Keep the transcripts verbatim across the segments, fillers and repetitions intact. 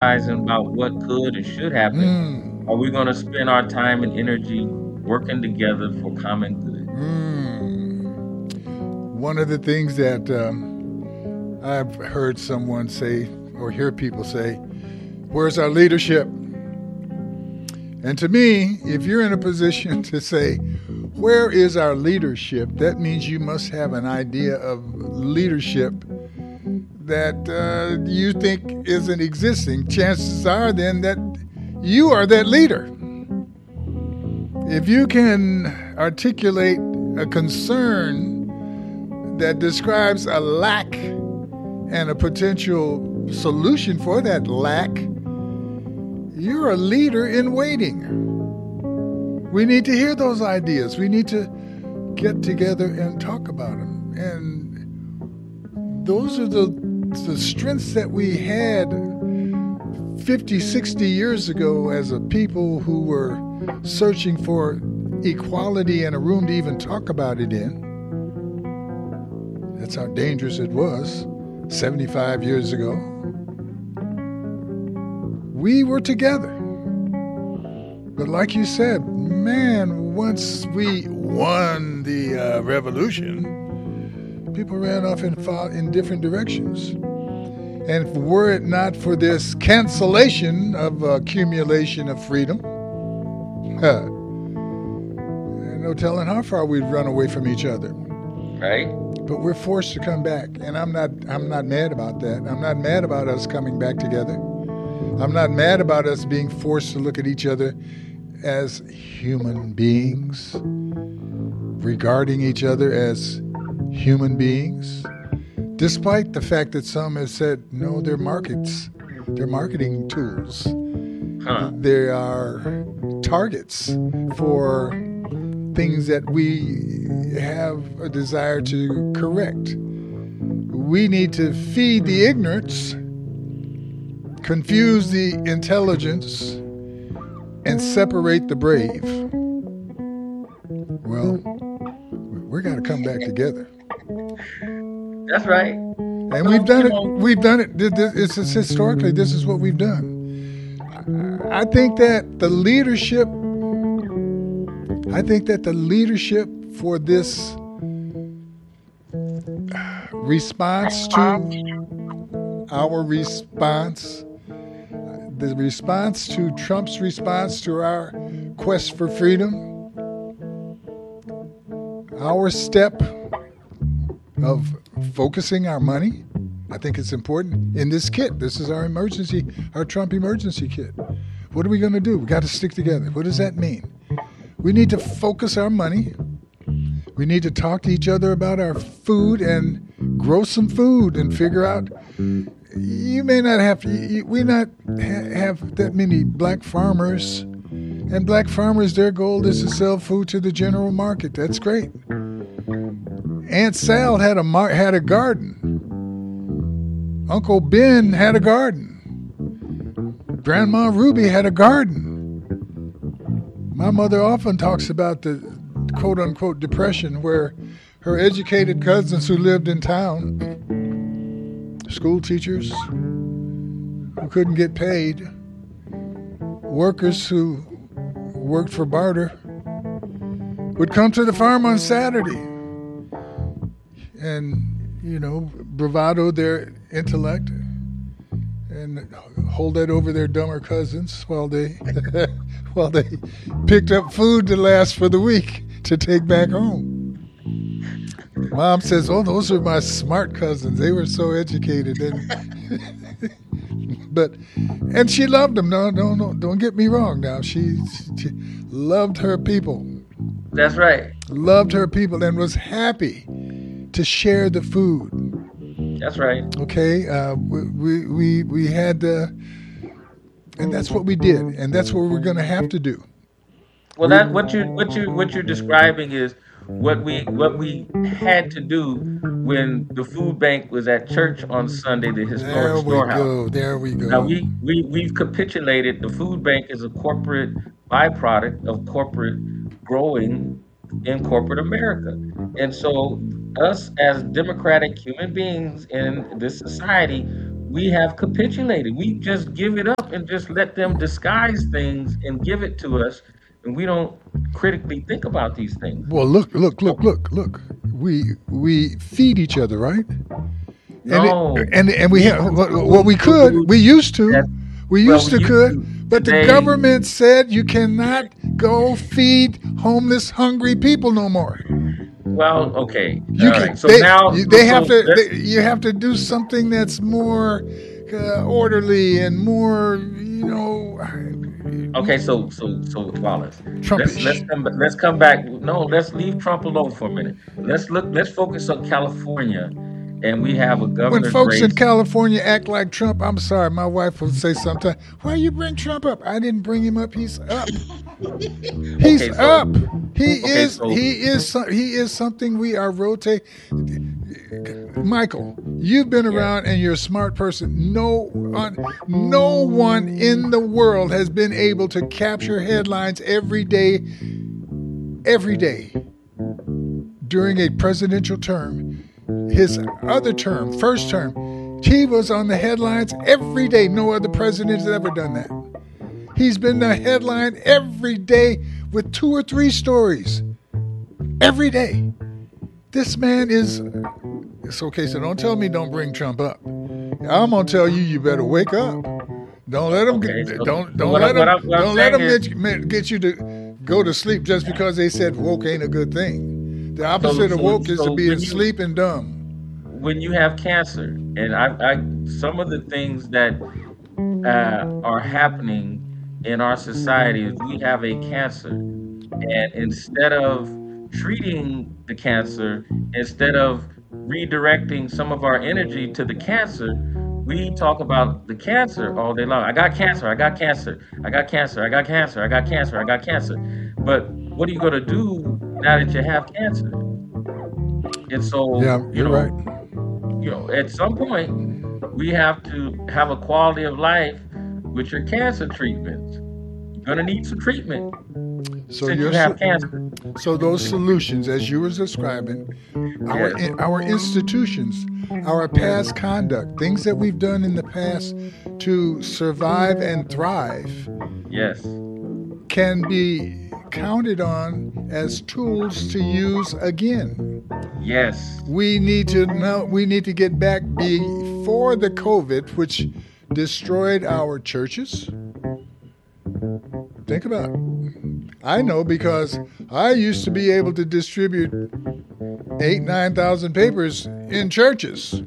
fantasizing about what could and should happen? Mm. Are we going to spend our time and energy working together for common good? Mm. One of the things that um, I've heard someone say, or hear people say, where's our leadership? And to me, if you're in a position to say, where is our leadership? That means you must have an idea of leadership that uh, you think isn't existing. Chances are then that you are that leader. If you can articulate a concern that describes a lack and a potential solution for that lack, you're a leader in waiting. We need to hear those ideas. We need to get together and talk about them. And those are the, the strengths that we had fifty, sixty years ago as a people who were searching for equality and a room to even talk about it in. That's how dangerous it was seventy-five years ago. We were together. But like you said, man, once we won the uh, revolution, people ran off and fought in different directions. And were it not for this cancellation of accumulation of freedom, huh, there's no telling how far we'd run away from each other. Right. But we're forced to come back, and I'm not I'm not mad about that. I'm not mad about us coming back together. I'm not mad about us being forced to look at each other as human beings, regarding each other as human beings, despite the fact that some have said, no, they're markets, they're marketing tools. Huh. They are targets for things that we have a desire to correct. We need to feed the ignorance, confuse the intelligence, and separate the brave. Well, we're got to come back together. That's right. And we've done it. We've done it. It's, it's historically, this is what we've done. I think that the leadership, I think that the leadership for this response to our response, the response to Trump's response to our quest for freedom, our step of focusing our money, I think it's important. In this kit, this is our emergency, our Trump emergency kit. What are we going to do? We got to stick together. What does that mean? We need to focus our money. We need to talk to each other about our food and grow some food and figure out. You may not have, we not ha- have that many black farmers, and black farmers, their goal is to sell food to the general market. That's great. Aunt Sal had a mar- had a garden. Uncle Ben had a garden. Grandma Ruby had a garden. My mother often talks about the quote-unquote depression where her educated cousins who lived in town, school teachers who couldn't get paid, workers who worked for barter, would come to the farm on Saturday and, you know, bravado their intellect and hold that over their dumber cousins while they while they picked up food to last for the week to take back home. Mom says, "Oh, those are my smart cousins. They were so educated." And but and she loved them. No, no, no. Don't get me wrong. Now she, she loved her people. That's right. Loved her people and was happy to share the food. That's right. Okay, uh, we we we had, uh, and that's what we did, and that's what we're going to have to do. Well, that what you what you what you're describing is what we what we had to do when the food bank was at church on Sunday, the historic There we storehouse. go. There we go. Now we we we've capitulated. The food bank is a corporate byproduct of corporate growing in corporate America, and so us as democratic human beings in this society, we have capitulated. We just give it up and just let them disguise things and give it to us, and we don't critically think about these things. Well, look, look, look, look, look. We we feed each other, right? No, and it, and and we we have use well, we could, food we used to, that we well, used we to used could, to. but the Today, government said you cannot go feed homeless, hungry people no more. well, okay, You all can right. So they now, you, so, they have so to let's they, you have to do something that's more uh, orderly and more you know okay. So so so Wallace, let's let's Trumpish. come let's come back. No, let's leave Trump alone for a minute. Let's look. Let's focus on California, and we have a When governor's folks in race. California act like Trump, I'm sorry, my wife will say sometimes, "Why you bring Trump up?" I didn't bring him up. He's up. He's Okay, so up. He okay, is. so He is. so- He is something we are rotating. Michael, you've been yeah. around and you're a smart person. No one, no one in the world has been able to capture headlines every day, every day during a presidential term. His other term, first term, he was on the headlines every day. No other president has ever done that. He's been the headline every day with two or three stories. Every day. This man is. It's okay, so don't tell me don't bring Trump up. I'm gonna tell you you better wake up. Don't let him Okay, get, so, don't so don't what, I, let what, him I, what I'm don't let saying him is, get, you- get you to go to sleep just because they said woke ain't a good thing. The so opposite of so woke is to so be when you asleep and dumb. when you have cancer, and I, I some of the things that uh, are happening in our society is we have a cancer, and instead of treating the cancer, instead of redirecting some of our energy to the cancer, we talk about the cancer all day long. I got cancer, I got cancer, I got cancer, I got cancer, I got cancer, I got cancer. But what are you going to do now that you have cancer? And so, Yeah, you you're right. know, you know, at some point, we have to have a quality of life with your cancer treatments. You're going to need some treatment So since you you're have cancer. so those solutions, as you were describing, our Yes, our institutions, our past conduct, things that we've done in the past to survive and thrive, yes, can be counted on as tools to use again. yes, We need to know. We need to get back before the COVID, which destroyed our churches. Think about it. I know because I used to be able to distribute eight, nine thousand papers in churches.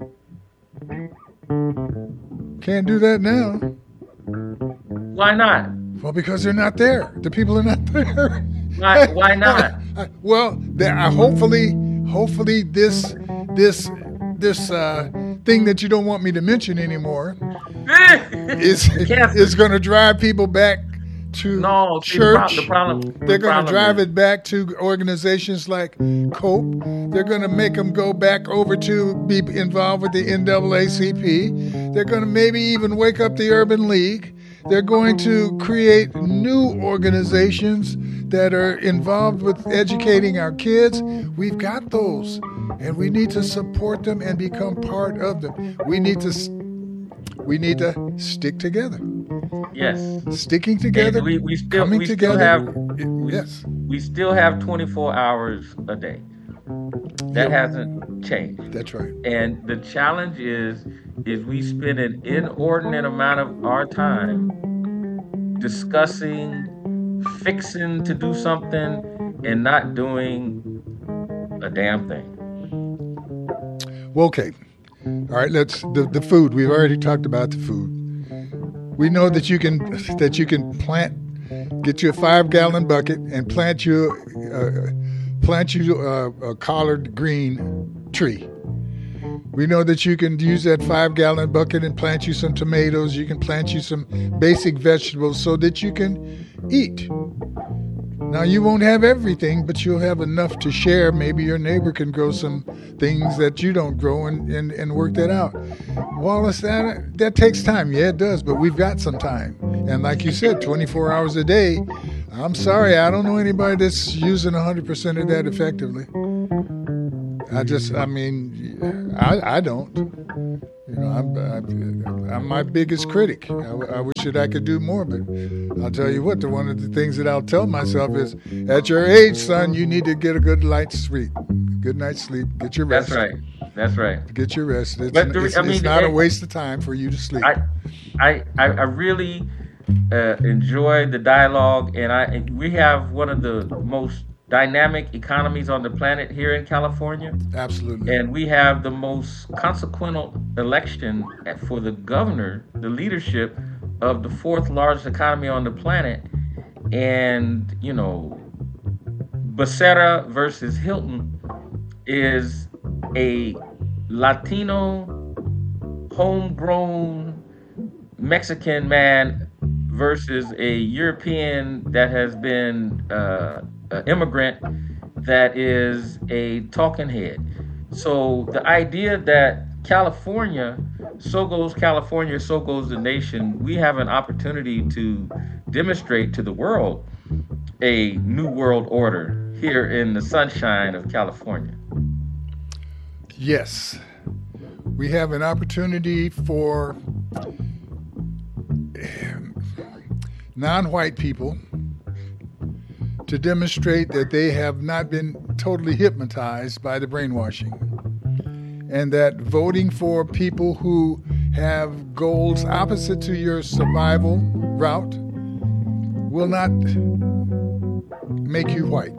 Can't do that now. why not? Well, because they're not there. The people are not there. Why, why not? Well, there are hopefully, hopefully this, this, this uh, thing that you don't want me to mention anymore is Cancer. is going to drive people back to No, see, the, pro- church. the problem. They're the going to problem drive is, it back to organizations like COPE. They're going to make them go back over to be involved with the N double A C P. They're going to maybe even wake up the Urban League. They're going to create new organizations that are involved with educating our kids. We've got those, and we need to support them and become part of them. We need to we need to stick together. Yes. Sticking together, And we, we still coming we together. still have we, Yes. we still have twenty-four hours a day. That Yep. hasn't changed. That's right. And the challenge is is we spend an inordinate amount of our time discussing, fixing to do something, and not doing a damn thing. Well, okay. All right. Let's the, the food. We've already talked about the food. We know that you can that you can plant, get you a five gallon bucket and plant you uh, plant you a, a collard green tree. We know that you can use that five gallon bucket and plant you some tomatoes. You can plant you some basic vegetables so that you can eat. Now, you won't have everything, but you'll have enough to share. Maybe your neighbor can grow some things that you don't grow and, and, and work that out. Wallace, that, that takes time. Yeah, it does, but we've got some time. And like you said, twenty-four hours a day. I'm sorry, I don't know anybody that's using one hundred percent of that effectively. I just, I mean, I, I don't. You know, I'm, I'm, I'm my biggest critic. I, I wish that I could do more, but I'll tell you what, the, one of the things that I'll tell myself is, at your age, son, you need to get a good night's sleep. Good night's sleep. Get your rest. That's right. That's right. Get your rest. It's, But the- it's, I mean, it's not it- a waste of time for you to sleep. I, I, I I really uh, enjoy the dialogue, and I we have one of the most dynamic economies on the planet here in California, Absolutely. and we have the most consequential election for the governor, the leadership of the fourth largest economy on the planet, and you know, Becerra versus Hilton is a Latino, homegrown Mexican man versus a European that has been uh, an immigrant that is a talking head. So the idea that California, so goes California, so goes the nation, we have an opportunity to demonstrate to the world a new world order here in the sunshine of California. Yes. We have an opportunity for non-white people to demonstrate that they have not been totally hypnotized by the brainwashing, and that voting for people who have goals opposite to your survival route will not make you white.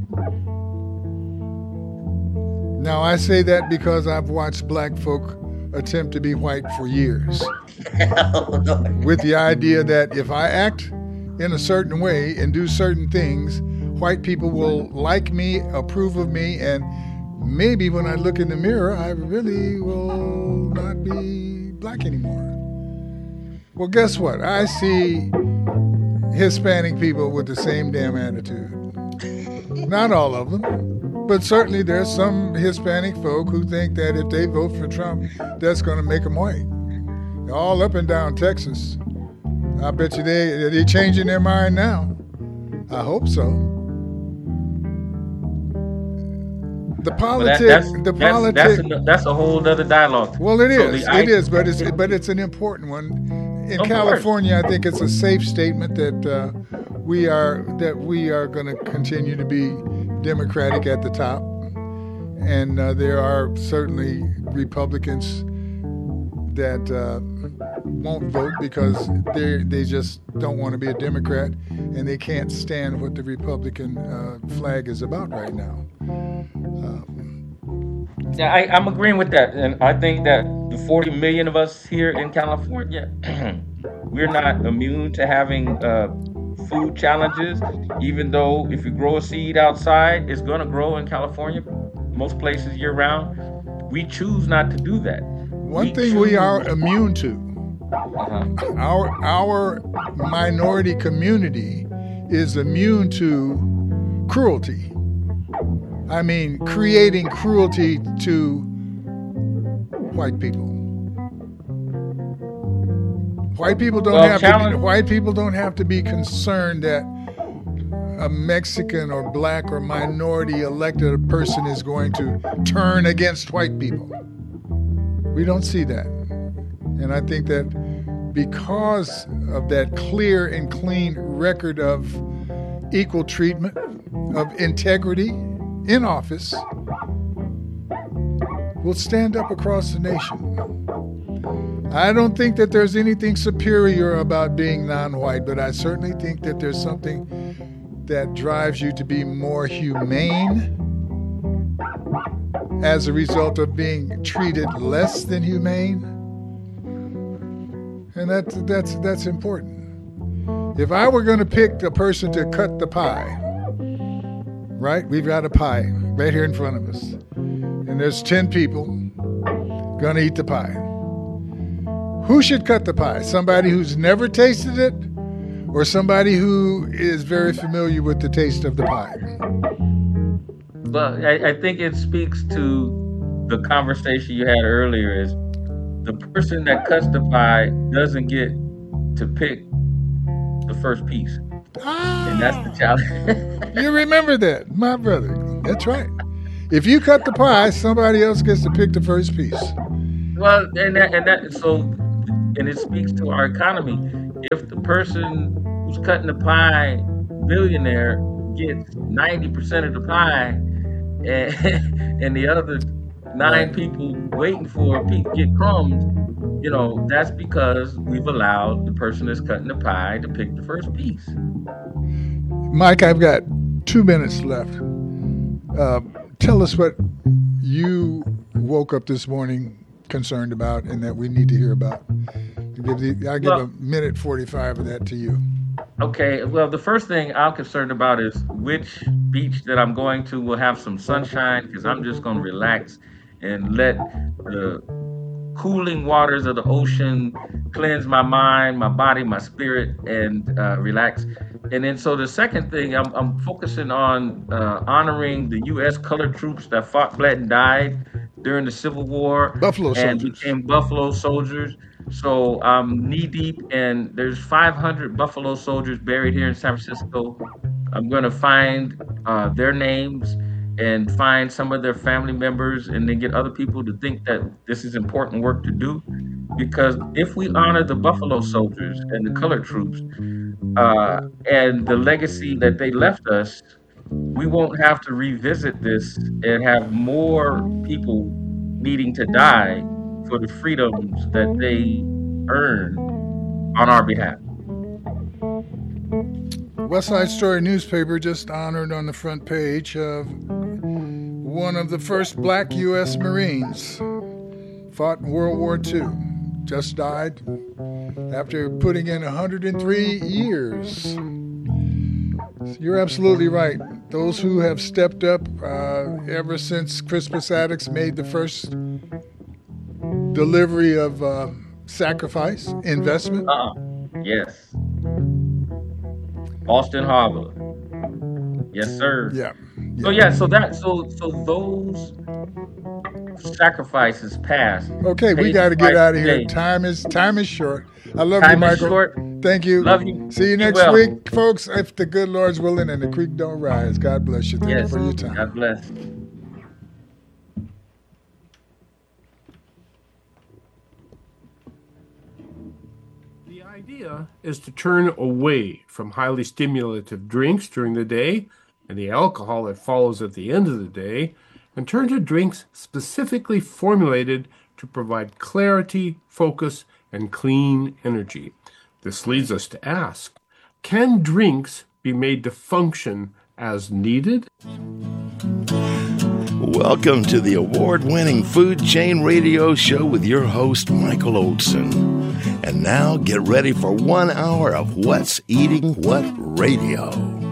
Now, I say that because I've watched black folk attempt to be white for years, with the idea that if I act in a certain way and do certain things, white people will like me, approve of me, and maybe when I look in the mirror, I really will not be black anymore. Well, guess what? I see Hispanic people with the same damn attitude. Not all of them, but certainly there's some Hispanic folk who think that if they vote for Trump, that's going to make them white. All up and down Texas. I bet you they, they're changing their mind now. I hope so. The Well, that, politics, that's, the that's, politics. that's, a, that's a whole other dialogue. Well, it So is. the It I- is, but it's but it's an important one. In Of California, I think it's a safe statement that uh, we are that we are going to continue to be Democratic at the top, and uh, there are certainly Republicans that uh, won't vote because they they just don't want to be a Democrat, and they can't stand what the Republican uh, flag is about right now. Yeah, I, I'm agreeing with that, and I think that the forty million of us here in California, we're not immune to having uh, food challenges. Even though if you grow a seed outside, it's going to grow in California, most places year round. We choose not to do that. One We thing we choose- are immune to. Uh-huh. Our our minority community is immune to cruelty. I mean, creating cruelty to white people. White people don't Well, have to be, challenge- white people don't have to be concerned that a Mexican or black or minority elected person is going to turn against white people. We don't see that. And I think that because of that clear and clean record of equal treatment, of integrity in office, we'll stand up across the nation. I don't think that there's anything superior about being non-white, but I certainly think that there's something that drives you to be more humane as a result of being treated less than humane. And that, that's, that's important. If I were going to pick a person to cut the pie, right? We've got a pie right here in front of us. And there's ten people going to eat the pie. Who should cut the pie? Somebody who's never tasted it, or somebody who is very familiar with the taste of the pie? Well, I, I think it speaks to the conversation you had earlier. Is the person that cuts the pie doesn't get to pick the first piece, and that's the challenge. You remember that, my brother. That's right. If you cut the pie, somebody else gets to pick the first piece. Well, and that, and that so, and it speaks to our economy. If the person who's cutting the pie, billionaire, gets ninety percent of the pie, and and the other nine Right. people waiting for a piece get crumbs, you know, that's because we've allowed the person that's cutting the pie to pick the first piece. Mike, I've got two minutes left. Uh, tell us what you woke up this morning concerned about and that we need to hear about. Give the, I'll give a Well, minute forty-five of that to you. okay. Well, the first thing I'm concerned about is which beach that I'm going to will have some sunshine because I'm just going to relax and let the cooling waters of the ocean cleanse my mind, my body, my spirit, and uh, relax. And then, so the second thing, I'm, I'm focusing on uh, honoring the U S colored troops that fought, bled, and died during the Civil War Buffalo and soldiers. became Buffalo soldiers. So I'm knee deep, and there's five hundred Buffalo soldiers buried here in San Francisco. I'm going to find uh, their names and find some of their family members and then get other people to think that this is important work to do. Because if we honor the Buffalo soldiers and the colored troops uh, and the legacy that they left us, we won't have to revisit this and have more people needing to die for the freedoms that they earned on our behalf. West Side Story newspaper just honored on the front page of one of the first black U S Marines. Fought in World War Two. Just died after putting in one hundred three years. You're absolutely right. Those who have stepped up uh, ever since Crispus Attucks made the first delivery of uh, sacrifice, investment. Uh-uh. Yes. Austin Harbor. Yes, sir. Yeah. So Yeah. yeah, so that so so those sacrifices past Okay, we paid the got to get price out of here. today. Time is time is short. I love you, Time is Michael. short. Thank you. Love you. See you Be next well. week, folks. If the good Lord's willing and the creek don't rise, God bless you. Thank you Yes. for your time. God bless. The idea is to turn away from highly stimulative drinks during the day and the alcohol that follows at the end of the day, and turn to drinks specifically formulated to provide clarity, focus, and clean energy. This leads us to ask, can drinks be made to function as needed? Welcome to the award-winning Food Chain Radio Show with your host, Michael Olson. And now get ready for one hour of What's Eating What Radio.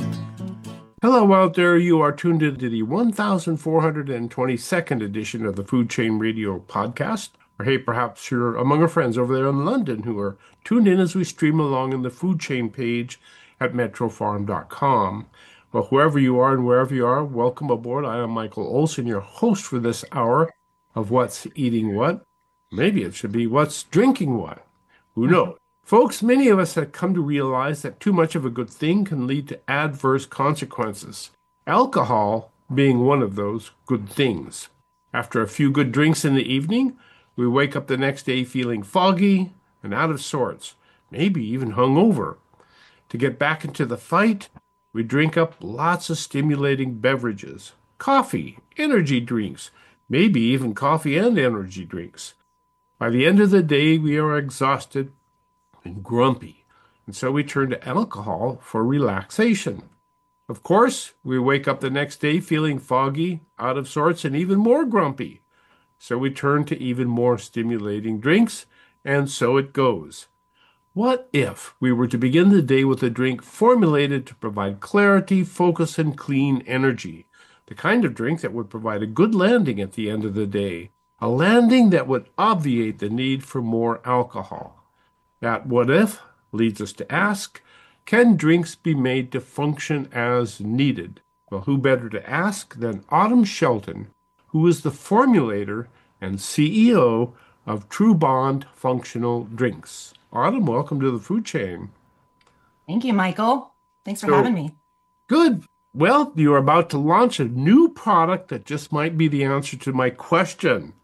Hello out there, you are tuned into the one thousand four hundred twenty-second edition of the Food Chain Radio podcast. Or hey, perhaps you're among our friends over there in London who are tuned in as we stream along in the Food Chain page at metro farm dot com. Well, whoever you are and wherever you are, welcome aboard. I am Michael Olson, your host for this hour of What's Eating What. Maybe it should be What's Drinking What. Who knows? Folks, many of us have come to realize that too much of a good thing can lead to adverse consequences. Alcohol being one of those good things. After a few good drinks in the evening, we wake up the next day feeling foggy and out of sorts, maybe even hungover. To get back into the fight, we drink up lots of stimulating beverages, coffee, energy drinks, maybe even coffee and energy drinks. By the end of the day, we are exhausted and grumpy, and so we turn to alcohol for relaxation. Of course, we wake up the next day feeling foggy, out of sorts, and even more grumpy. So we turn to even more stimulating drinks, and so it goes. What if we were to begin the day with a drink formulated to provide clarity, focus, and clean energy? The kind of drink that would provide a good landing at the end of the day. A landing that would obviate the need for more alcohol. That what if leads us to ask, can drinks be made to function as needed? Well, who better to ask than Autumn Shelton, who is the formulator and C E O of True Bond Functional Drinks. Autumn, welcome to the Food Chain. Thank you, Michael. Thanks for So- having me. Good. Well, you're about to launch a new product that just might be the answer to my question.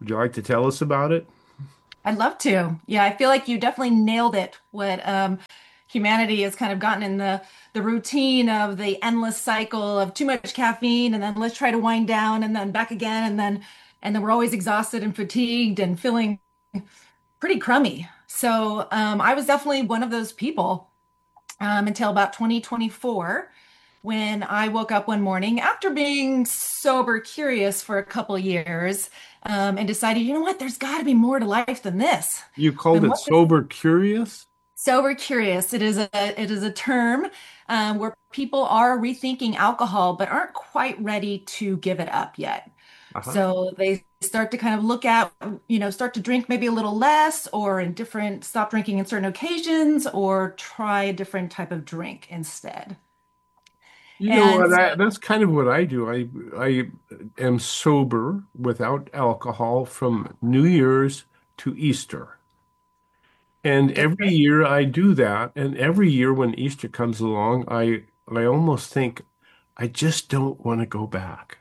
Would you like to tell us about it? I'd love to. Yeah, I feel like you definitely nailed it. What um, humanity has kind of gotten in the the routine of the endless cycle of too much caffeine, and then let's try to wind down, and then back again, and then and then we're always exhausted and fatigued and feeling pretty crummy. So um, I was definitely one of those people um, until about twenty twenty-four, when I woke up one morning after being sober curious for a couple years, um, and decided, you know what, there's got to be more to life than this. You called And it what sober curious? Sober curious. It is a it is a term um, where people are rethinking alcohol but aren't quite ready to give it up yet. Uh-huh. So they start to kind of look at, you know, start to drink maybe a little less, or in different, stop drinking in certain occasions, or try a different type of drink instead. You know And what? I, so, that's kind of what I do. I I am sober without alcohol from New Year's to Easter. And every year I do that. And every year when Easter comes along, I I almost think I just don't want to go back.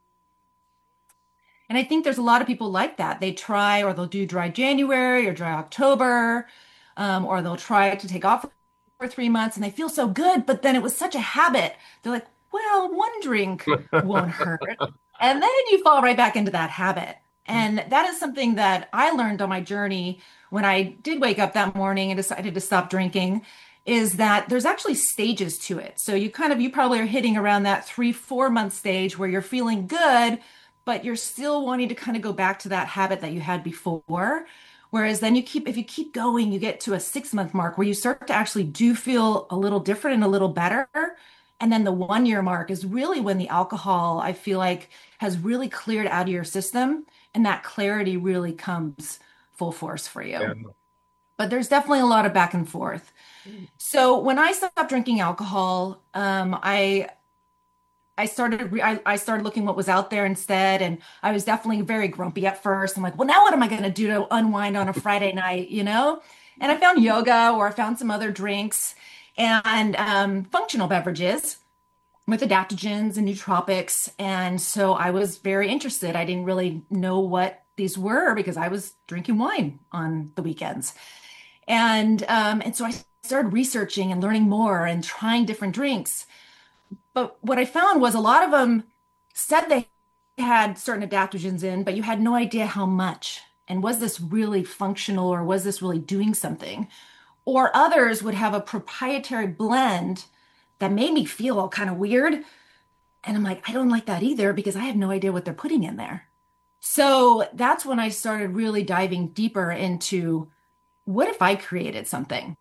and I think there's a lot of people like that. They try, or they'll do dry January or dry October, um, or they'll try to take off for three months and they feel so good, but then it was such a habit. They're like, well, one drink won't hurt. And then you fall right back into that habit. And that is something that I learned on my journey when I did wake up that morning and decided to stop drinking, is that there's actually stages to it. So you kind of, you probably are hitting around that three, four month stage where you're feeling good, but you're still wanting to kind of go back to that habit that you had before. Whereas then you keep, if you keep going, you get to a six month mark where you start to actually do feel a little different and a little better. And then the one year mark is really when the alcohol, I feel like, has really cleared out of your system. And that clarity really comes full force for you. Yeah. But there's definitely a lot of back and forth. So when I stopped drinking alcohol, um, I I started re- I, I started looking what was out there instead, and I was definitely very grumpy at first. I'm like, well, now what am I going to do to unwind on a Friday night, you know? And I found yoga, or I found some other drinks and um, functional beverages with adaptogens and nootropics. And so I was very interested. I didn't really know what these were because I was drinking wine on the weekends. And um, and so I started researching and learning more and trying different drinks. But what I found was a lot of them said they had certain adaptogens in, but you had no idea how much. And was this really functional, or was this really doing something? Or others would have a proprietary blend that made me feel all kind of weird. And I'm like, I don't like that either because I have no idea what they're putting in there. So that's when I started really diving deeper into, what if I created something?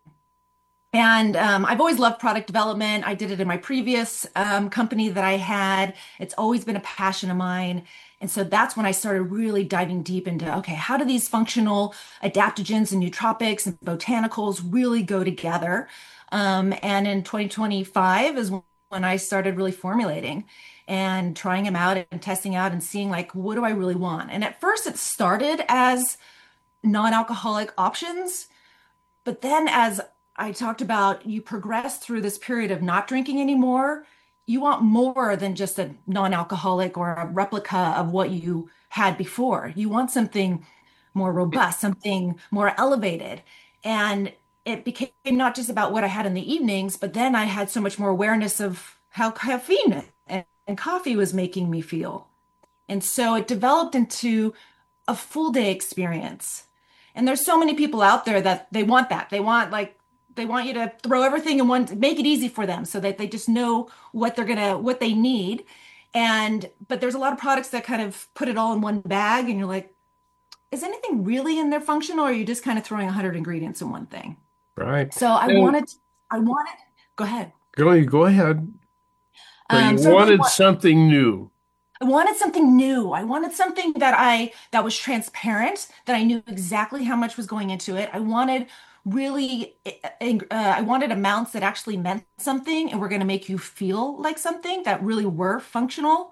And um, I've always loved product development. I did it in my previous um, company that I had. It's always been a passion of mine. And so that's when I started really diving deep into, okay, how do these functional adaptogens and nootropics and botanicals really go together? Um, and in twenty twenty-five is when I started really formulating and trying them out and testing out and seeing, like, what do I really want? And at first it started as non-alcoholic options. But then as I talked about, you progress through this period of not drinking anymore, you want more than just a non-alcoholic or a replica of what you had before. You want something more robust, something more elevated. And it became not just about what I had in the evenings, but then I had so much more awareness of how caffeine and, and coffee was making me feel. And so it developed into a full day experience. And there's so many people out there that they want that. They want like, they want you to throw everything in one, make it easy for them so that they just know what they're gonna, what they need. And, but there's a lot of products that kind of put it all in one bag, and you're like, is anything really in there functional, or are you just kind of throwing a hundred ingredients in one thing? Right. So I And wanted, I wanted, go ahead. go, go ahead. So Um, you so I really wanted want- something new. I wanted something new. I wanted something that I, that was transparent, that I knew exactly how much was going into it. I wanted really, uh, I wanted amounts that actually meant something and were going to make you feel like something, that really were functional.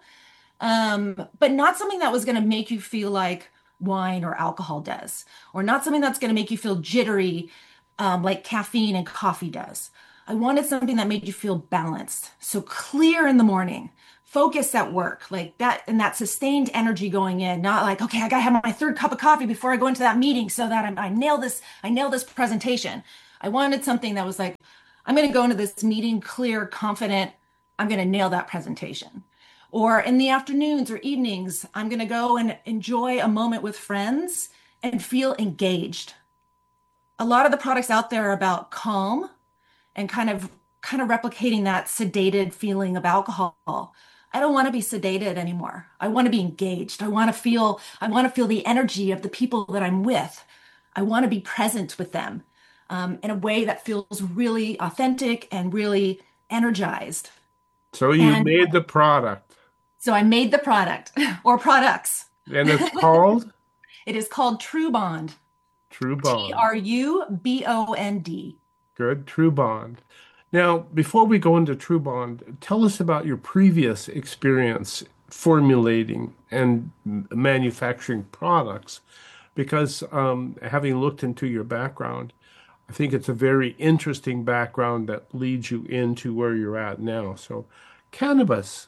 Um, but not something that was going to make you feel like wine or alcohol does, or not something that's going to make you feel jittery, um, like caffeine and coffee does. I wanted something that made you feel balanced. So clear in the morning, focus at work, like that, and that sustained energy going in, not like, okay, I gotta have my third cup of coffee before I go into that meeting so that I'm, I nail this, I nail this presentation. I wanted something that was like, I'm going to go into this meeting clear, confident, I'm going to nail that presentation. Or in the afternoons or evenings, I'm going to go and enjoy a moment with friends and feel engaged. A lot of the products out there are about calm and kind of kind of replicating that sedated feeling of alcohol. I don't want to be sedated anymore. I want to be engaged. I want to feel I want to feel the energy of the people that I'm with. I want to be present with them um, in a way that feels really authentic and really energized. So you And made the product. so I made the product or products. And it's called It is called True Bond. True T Bond. R U B O N D. Good, True Bond. Now, before we go into True Bond, tell us about your previous experience formulating and m- manufacturing products, because um, having looked into your background, I think it's a very interesting background that leads you into where you're at now. So, cannabis.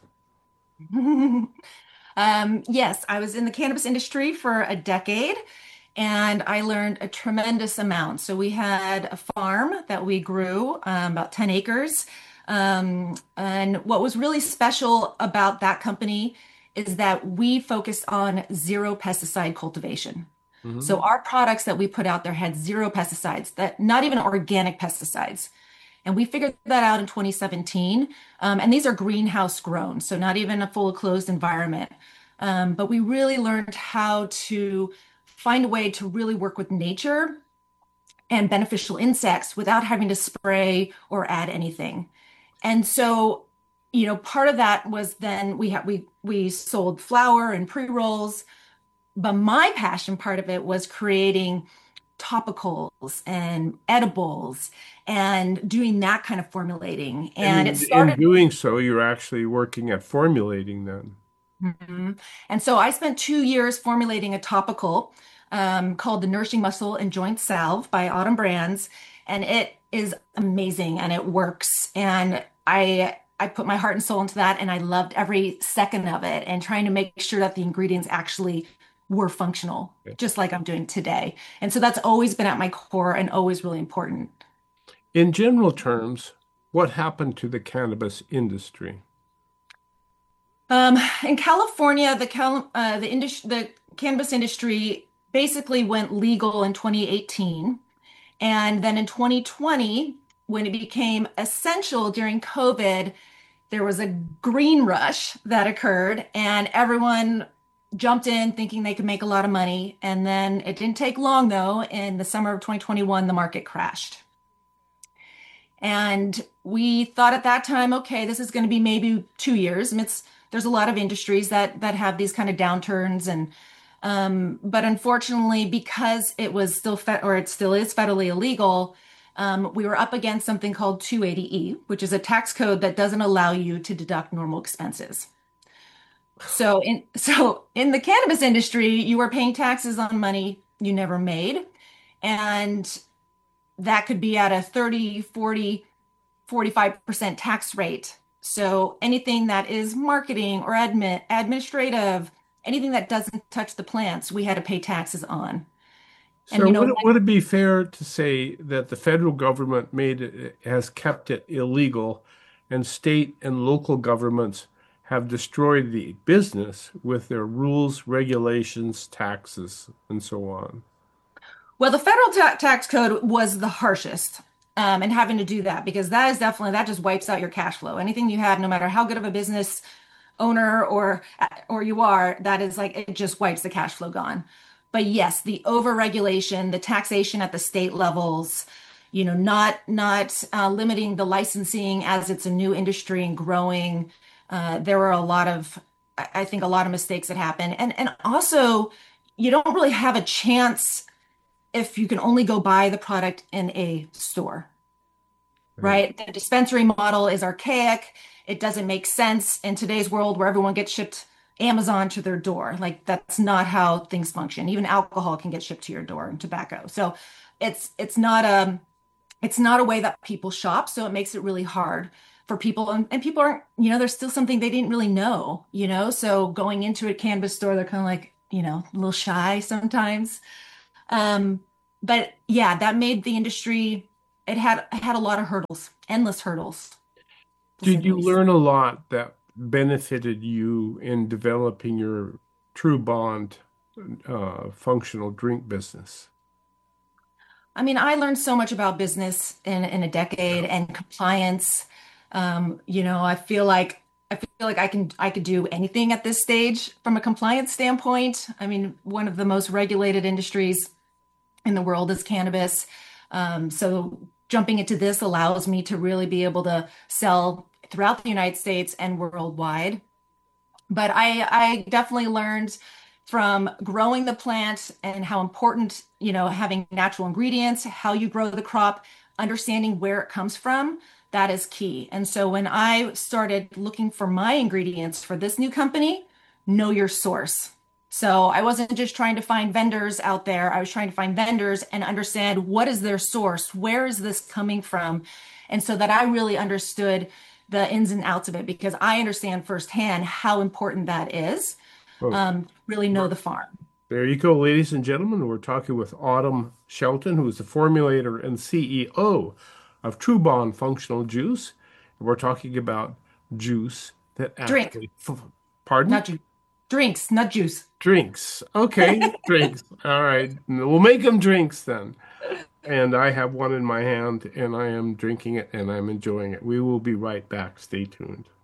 Um, yes, I was in the cannabis industry for a decade and I learned a tremendous amount. So we had a farm that we grew, um, about ten acres. Um, and what was really special about that company is that we focused on zero pesticide cultivation. Mhm. So our products that we put out there had zero pesticides, that not even organic pesticides. And we figured that out in twenty seventeen. Um, and these are greenhouse grown, so not even a full closed environment. Um, but we really learned how to find a way to really work with nature and beneficial insects without having to spray or add anything. And so, you know, part of that was then we had we we sold flour and pre-rolls, but my passion part of it was creating topicals and edibles and doing that kind of formulating. And And it in started. doing so, you're actually working at formulating then. Mhm. And so I spent two years formulating a topical um, called the Nourishing Muscle and Joint Salve by Autumn Brands, and it is amazing and it works. And I I put my heart and soul into that, and I loved every second of it, and trying to make sure that the ingredients actually were functional, Yeah. just like I'm doing today. And so that's always been at my core and always really important. In general terms, what happened to the cannabis industry? Um, in California, the cal uh, the industry, the cannabis industry basically went legal in twenty eighteen, and then in twenty twenty, when it became essential during COVID, there was a green rush that occurred, and everyone jumped in thinking they could make a lot of money. And then it didn't take long, though. In the summer of twenty twenty-one, the market crashed. And we thought at that time, okay, this is going to be maybe two years. And it's there's a lot of industries that that have these kind of downturns, and um, but unfortunately, because it was still fe or it still is federally illegal, um, we were up against something called two eighty E, which is a tax code that doesn't allow you to deduct normal expenses. So in so in the cannabis industry, you were paying taxes on money you never made, and that could be at a thirty, forty, forty-five percent tax rate. So anything that is marketing or admin, administrative, anything that doesn't touch the plants, we had to pay taxes on. And So you know, would it, would it be fair to say that the federal government made it, has kept it illegal, and state and local governments have destroyed the business with their rules, regulations, taxes, and so on? well, the federal ta tax code was the harshest, um, and having to do that, because that is definitely, that just wipes out your cash flow. Anything you have, no matter how good of a business owner or or you are, that is like, it just wipes the cash flow gone. But yes, the overregulation, the taxation at the state levels, you know, not not uh, limiting the licensing as it's a new industry and growing. Uh, there were a lot of, I I think, a lot of mistakes that happen, and and also you don't really have a chance if you can only go buy the product in a store, right? The dispensary model is archaic. It doesn't make sense in today's world where everyone gets shipped Amazon to their door. Like, that's not how things function. Even alcohol can get shipped to your door, and tobacco. So it's it's not a it's not a way that people shop. So it makes it really hard. for people, and, and people aren't, you know, there's still something they didn't really know, you know, so going into a cannabis store, they're kind of like, you know, a little shy sometimes. Um, but yeah, that made the industry, it had it had a lot of hurdles, endless hurdles. Did you learn a lot that benefited you in developing your True Bond uh, functional drink business? I mean, I learned so much about business in, in a decade and compliance. Um, you know, I feel like I feel like I can I could do anything at this stage from a compliance standpoint. I mean, one of the most regulated industries in the world is cannabis. Um, so jumping into this allows me to really be able to sell throughout the United States and worldwide. But I, I definitely learned from growing the plant and how important, you know, having natural ingredients, how you grow the crop, understanding where it comes from, that is key. And so when I started looking for my ingredients for this new company, know your source. So I wasn't just trying to find vendors out there. I was trying to find vendors and understand what is their source? Where is this coming from? And so that I really understood the ins and outs of it, because I understand firsthand how important that is. Um, really know the farm. There you go, ladies and gentlemen. We're talking with Autumn Shelton, who is the formulator and C E O of True Bond Functional Juice. And we're talking about juice that Drink. actually... F- pardon? Not juice. Drinks, not juice. Drinks. Okay, drinks. All right. We'll make them drinks then. And I have one in my hand, and I am drinking it, and I'm enjoying it. We will be right back. Stay tuned.